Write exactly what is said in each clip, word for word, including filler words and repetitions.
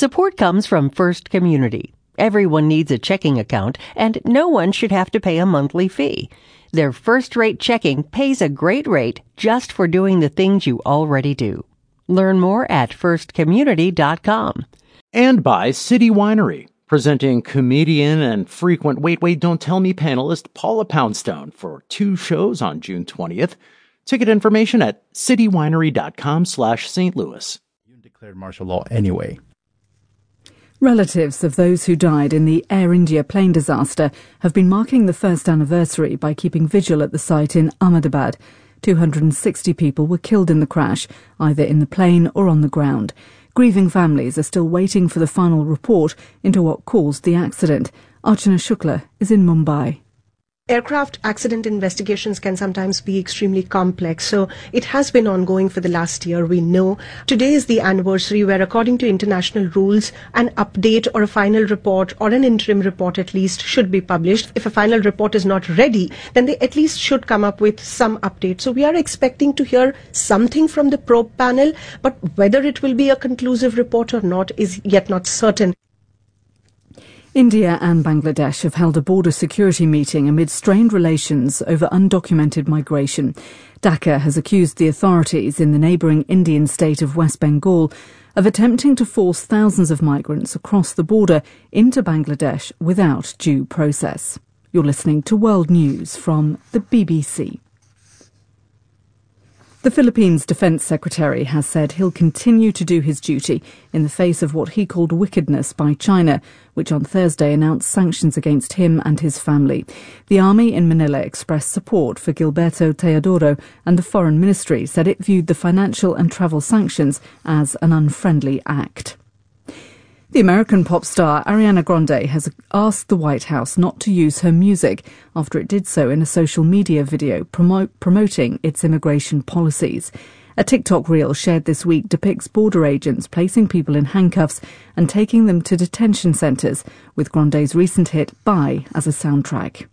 Support comes from First Community. Everyone needs a checking account, and no one should have to pay a monthly fee. Their first-rate checking pays a great rate just for doing the things you already do. Learn more at first community dot com. And by City Winery, presenting comedian and frequent Wait, Wait, Don't Tell Me panelist Paula Poundstone for two shows on June twentieth. Ticket information at citywinery.com slash Saint Louis. You declared martial law anyway. Relatives of those who died in the Air India plane disaster have been marking the first anniversary by keeping vigil at the site in Ahmedabad. two hundred sixty people were killed in the crash, either in the plane or on the ground. Grieving families are still waiting for the final report into what caused the accident. Archana Shukla is in Mumbai. Aircraft accident investigations can sometimes be extremely complex, so it has been ongoing for the last year, we know. Today is the anniversary where, according to international rules, an update or a final report, or an interim report at least, should be published. If a final report is not ready, then they at least should come up with some update. So we are expecting to hear something from the probe panel, but whether it will be a conclusive report or not is yet not certain. India and Bangladesh have held a border security meeting amid strained relations over undocumented migration. Dhaka has accused the authorities in the neighbouring Indian state of West Bengal of attempting to force thousands of migrants across the border into Bangladesh without due process. You're listening to World News from the B B C. The Philippines Defence Secretary has said he'll continue to do his duty in the face of what he called wickedness by China, which on Thursday announced sanctions against him and his family. The army in Manila expressed support for Gilberto Teodoro, and the Foreign Ministry said it viewed the financial and travel sanctions as an unfriendly act. The American pop star Ariana Grande has asked the White House not to use her music after it did so in a social media video promo- promoting its immigration policies. A TikTok reel shared this week depicts border agents placing people in handcuffs and taking them to detention centres, with Grande's recent hit Bye as a soundtrack.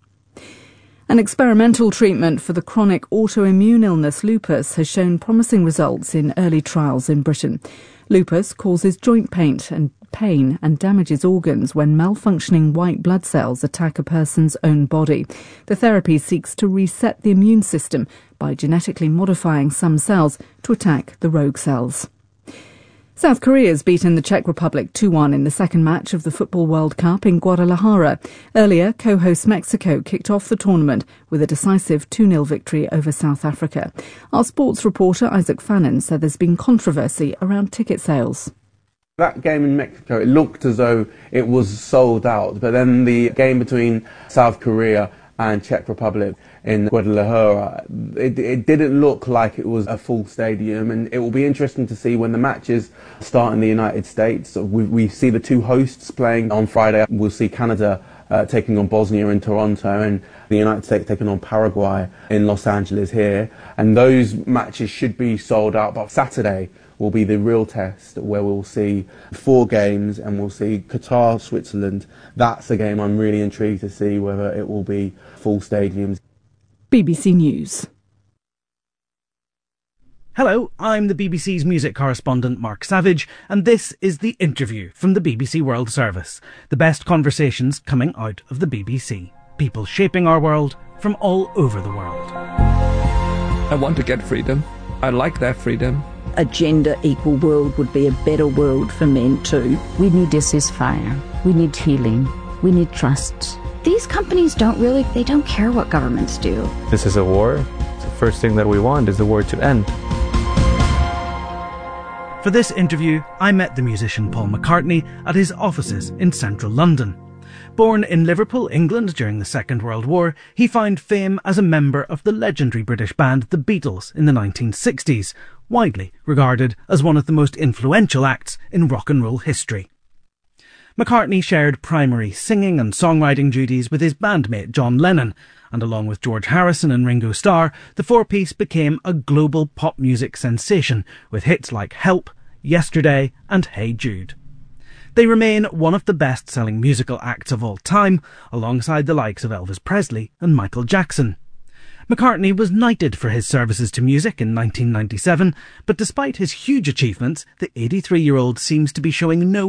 An experimental treatment for the chronic autoimmune illness lupus has shown promising results in early trials in Britain. Lupus causes joint pain and pain and damages organs when malfunctioning white blood cells attack a person's own body. The therapy seeks to reset the immune system by genetically modifying some cells to attack the rogue cells. South Korea's beaten the Czech Republic two one in the second match of the Football World Cup in Guadalajara. Earlier, co-host Mexico kicked off the tournament with a decisive two nil victory over South Africa. Our sports reporter Isaac Fannin said there's been controversy around ticket sales. That game in Mexico, it looked as though it was sold out, but then the game between South Korea and Czech Republic in Guadalajara, it, it didn't look like it was a full stadium, and it will be interesting to see when the matches start in the United States. We, we see the two hosts playing on Friday. We'll see Canada uh, taking on Bosnia in Toronto, and the United States taking on Paraguay in Los Angeles here, and those matches should be sold out. But Saturday will be the real test, where we'll see four games and we'll see Qatar, Switzerland. That's a game I'm really intrigued to see whether it will be full stadiums. B B C News. Hello, I'm the B B C's music correspondent Mark Savage, and this is The Interview from the B B C World Service. The best conversations coming out of the B B C. People shaping our world from all over the world. I want to get freedom. I like that freedom. A gender equal world would be a better world for men too. We need a ceasefire. We need healing. We need trust. These companies don't really, they don't care what governments do. This is a war. The first thing that we want is the war to end. For this interview, I met the musician Paul McCartney at his offices in central London. Born in Liverpool, England during the Second World War, he found fame as a member of the legendary British band The Beatles in the nineteen sixties, widely regarded as one of the most influential acts in rock and roll history. McCartney shared primary singing and songwriting duties with his bandmate John Lennon, and along with George Harrison and Ringo Starr, the four-piece became a global pop music sensation with hits like Help, Yesterday and Hey Jude. They remain one of the best-selling musical acts of all time, alongside the likes of Elvis Presley and Michael Jackson. McCartney was knighted for his services to music in nineteen ninety-seven, but despite his huge achievements, the eighty-three-year-old seems to be showing no